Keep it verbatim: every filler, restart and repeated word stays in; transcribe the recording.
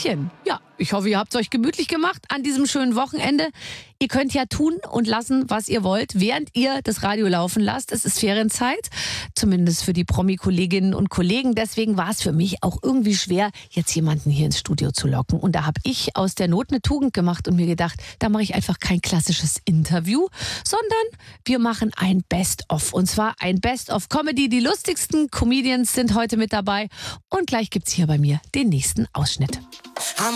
Stündchen. Ja, ich hoffe, ihr habt es euch gemütlich gemacht an diesem schönen Wochenende. Ihr könnt ja tun und lassen, was ihr wollt, während ihr das Radio laufen lasst. Es ist Ferienzeit, zumindest für die Promi-Kolleginnen und Kollegen. Deswegen war es für mich auch irgendwie schwer, jetzt jemanden hier ins Studio zu locken. Und da habe ich aus der Not eine Tugend gemacht und mir gedacht, da mache ich einfach kein klassisches Interview, sondern wir machen ein Best-of. Und zwar ein Best-of-Comedy. Die lustigsten Comedians sind heute mit dabei. Und gleich gibt's hier bei mir den nächsten Ausschnitt.